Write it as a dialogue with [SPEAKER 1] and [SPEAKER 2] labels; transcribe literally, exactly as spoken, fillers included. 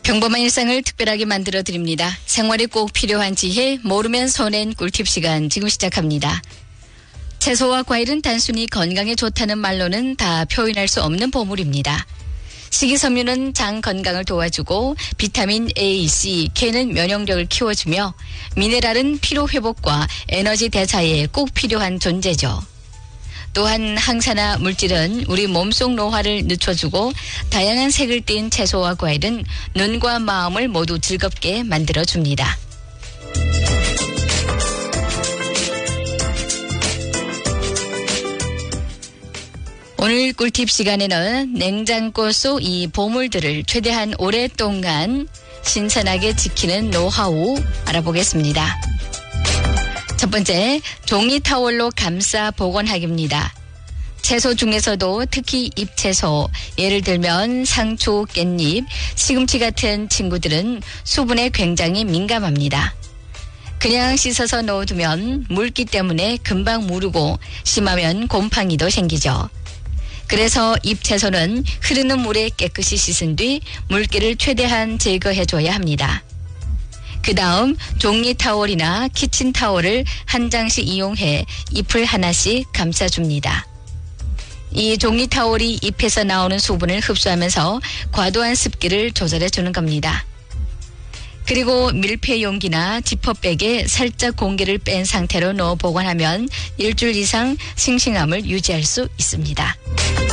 [SPEAKER 1] 평범한 일상을 특별하게 만들어 드립니다. 생활에 꼭 필요한 지혜, 모르면 손해인 꿀팁 시간 지금 시작합니다. 채소와 과일은 단순히 건강에 좋다는 말로는 다 표현할 수 없는 보물입니다. 식이섬유는 장 건강을 도와주고 비타민 A, C, K는 면역력을 키워주며 미네랄은 피로 회복과 에너지 대사에 꼭 필요한 존재죠. 또한 항산화 물질은 우리 몸속 노화를 늦춰주고 다양한 색을 띤 채소와 과일은 눈과 마음을 모두 즐겁게 만들어줍니다. 오늘 꿀팁 시간에는 냉장고 속 이 보물들을 최대한 오랫동안 신선하게 지키는 노하우 알아보겠습니다. 첫 번째, 종이 타월로 감싸 보관하기입니다. 채소 중에서도 특히 잎채소, 예를 들면 상추, 깻잎, 시금치 같은 친구들은 수분에 굉장히 민감합니다. 그냥 씻어서 넣어두면 물기 때문에 금방 무르고 심하면 곰팡이도 생기죠. 그래서 잎채소는 흐르는 물에 깨끗이 씻은 뒤 물기를 최대한 제거해줘야 합니다. 그 다음 종이 타월이나 키친 타월을 한 장씩 이용해 잎을 하나씩 감싸줍니다. 이 종이 타월이 잎에서 나오는 수분을 흡수하면서 과도한 습기를 조절해주는 겁니다. 그리고 밀폐 용기나 지퍼백에 살짝 공기를 뺀 상태로 넣어 보관하면 일주일 이상 싱싱함을 유지할 수 있습니다.